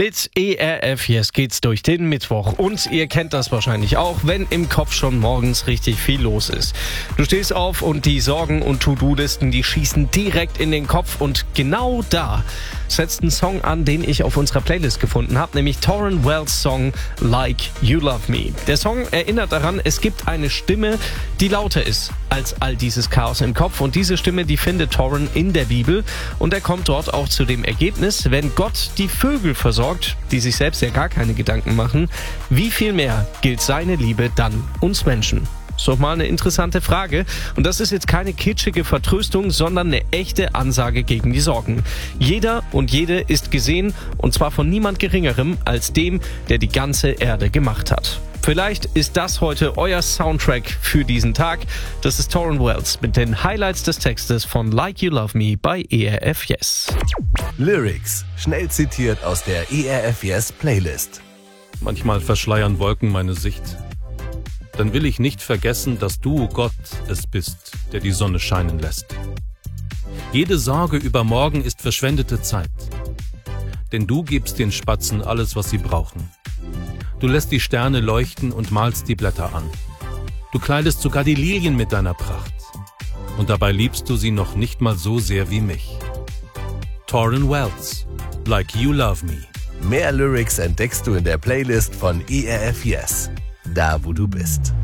Mit ERF Yes geht's durch den Mittwoch und ihr kennt das wahrscheinlich auch, wenn im Kopf schon morgens richtig viel los ist. Du stehst auf und die Sorgen und To-Do-Listen, die schießen direkt in den Kopf und genau da setzt ein Song an, den ich auf unserer Playlist gefunden habe, nämlich Tauren Wells Song Like You Love Me. Der Song erinnert daran, es gibt eine Stimme, die lauter ist als all dieses Chaos im Kopf und diese Stimme, die findet Tauren in der Bibel und er kommt dort auch zu dem Ergebnis, wenn Gott die Vögel versorgt, die sich selbst ja gar keine Gedanken machen, wie viel mehr gilt seine Liebe dann uns Menschen? Ist doch mal eine interessante Frage. Und das ist jetzt keine kitschige Vertröstung, sondern eine echte Ansage gegen die Sorgen. Jeder und jede ist gesehen und zwar von niemand Geringerem als dem, der die ganze Erde gemacht hat. Vielleicht ist das heute euer Soundtrack für diesen Tag. Das ist Tauren Wells mit den Highlights des Textes von Like You Love Me bei ERF Yes. Lyrics, schnell zitiert aus der ERF Yes Playlist. Manchmal verschleiern Wolken meine Sicht. Dann will ich nicht vergessen, dass du, Gott, es bist, der die Sonne scheinen lässt. Jede Sorge über morgen ist verschwendete Zeit. Denn du gibst den Spatzen alles, was sie brauchen. Du lässt die Sterne leuchten und malst die Blätter an. Du kleidest sogar die Lilien mit deiner Pracht. Und dabei liebst du sie noch nicht mal so sehr wie mich. Tauren Wells, Like You Love Me. Mehr Lyrics entdeckst du in der Playlist von ERF Yes. Da, wo du bist.